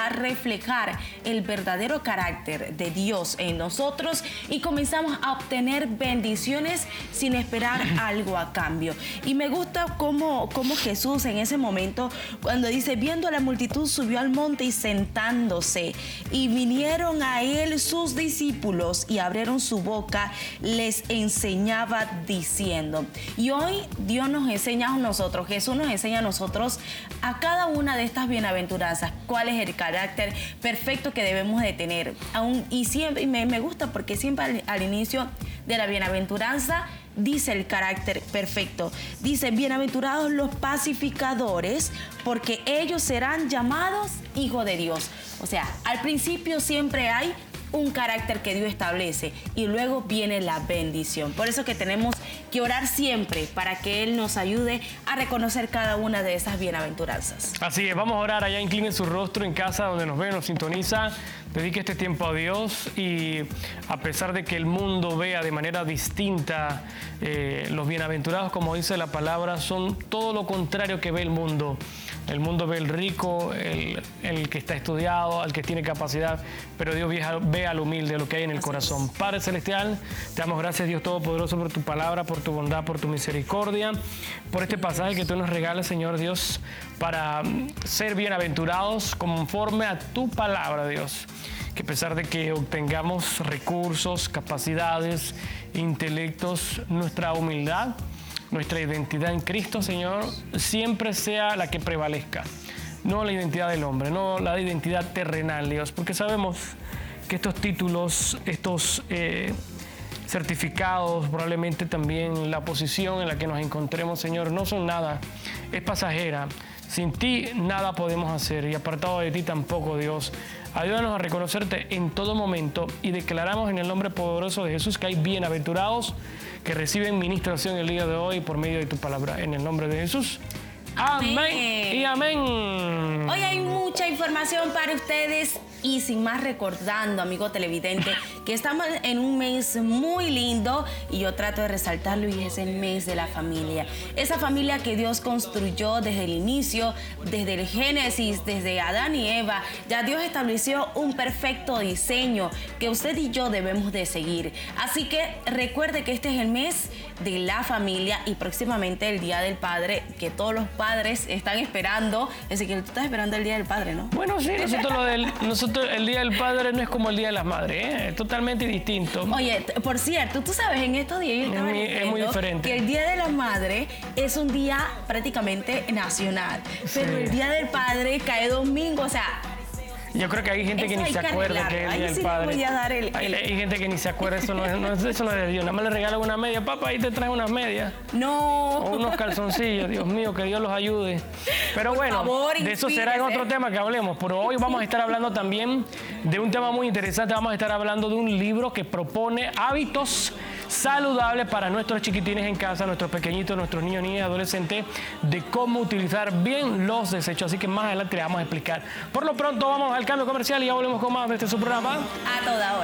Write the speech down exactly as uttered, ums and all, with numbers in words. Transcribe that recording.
a reflejar el verdadero carácter de Dios en nosotros y comenzamos a obtener bendiciones sin esperar algo a cambio. Y me gusta cómo, cómo Jesús en ese momento, cuando dice, viendo a la multitud, subió al monte y sentándose, y vinieron a él sus discípulos y abrieron su boca, les enseñaba diciendo. Y hoy Dios nos enseña a nosotros, Jesús nos enseña a nosotros a cada una de estas bienaventuranzas, cuál es el carácter perfecto que debemos de tener. Aún, y siempre y me, me gusta porque siempre al, al inicio de la bienaventuranza dice el carácter perfecto. Dice, bienaventurados los pacificadores, porque ellos serán llamados hijos de Dios. O sea, al principio siempre hay un carácter que Dios establece y luego viene la bendición. Por eso que tenemos que orar siempre para que Él nos ayude a reconocer cada una de esas bienaventuranzas. Así es, vamos a orar. Allá incline su rostro en casa donde nos ve, nos sintoniza. Dedique este tiempo a Dios y a pesar de que el mundo vea de manera distinta eh, los bienaventurados, como dice la palabra, son todo lo contrario que ve el mundo. El mundo ve el rico, el, el que está estudiado, el que tiene capacidad, pero Dios ve, ve al humilde, lo que hay en el corazón. Padre Celestial, te damos gracias, Dios Todopoderoso, por tu palabra, por tu bondad, por tu misericordia, por este pasaje que tú nos regalas, Señor Dios, para ser bienaventurados conforme a tu palabra, Dios. Que a pesar de que obtengamos recursos, capacidades, intelectos, nuestra humildad, nuestra identidad en Cristo, Señor, siempre sea la que prevalezca. No la identidad del hombre, no la identidad terrenal, Dios, porque sabemos que estos títulos, estos eh, certificados, probablemente también la posición en la que nos encontremos, Señor, no son nada, es pasajera. Sin ti nada podemos hacer y apartado de ti tampoco, Dios. Ayúdanos a reconocerte en todo momento y declaramos en el nombre poderoso de Jesús que hay bienaventurados que reciben ministración el día de hoy por medio de tu palabra. En el nombre de Jesús. Amén, amén y amén. Hoy hay mucha información para ustedes y sin más recordando, amigo televidente, que estamos en un mes muy lindo y yo trato de resaltarlo y es el mes de la familia. Esa familia que Dios construyó desde el inicio, desde el Génesis, desde Adán y Eva. Ya Dios estableció un perfecto diseño que usted y yo debemos de seguir. Así que recuerde que este es el mes de la familia y próximamente el Día del Padre, que todos los padres están esperando. Así que tú estás esperando el Día del Padre, ¿no? Bueno, sí, nosotros, lo del, nosotros el Día del Padre no es como el Día de las Madres, ¿eh? Es totalmente distinto. Oye, por cierto, tú sabes, en estos días yo estaba es, muy, es muy diferente. Que el Día de la Madre es un día prácticamente nacional, sí. Pero el Día del Padre cae domingo, o sea... Yo creo que hay gente que ni se acuerda que es el Día del Padre. Voy a dar el, hay, el... hay gente que ni se acuerda, eso no es, no, eso no es de Dios. Nada más le regalan una media, papá, ahí te traes unas medias. No. O unos calzoncillos, Dios mío, que Dios los ayude. Pero Por bueno, favor, de eso será en otro tema que hablemos. Pero hoy vamos a estar hablando también de un tema muy interesante. Vamos a estar hablando de un libro que propone hábitos saludables para nuestros chiquitines en casa, nuestros pequeñitos, nuestros niños, niñas y adolescentes, de cómo utilizar bien los desechos. Así que más adelante le vamos a explicar. Por lo pronto vamos al cambio comercial y ya volvemos con más de este su programa. A toda hora.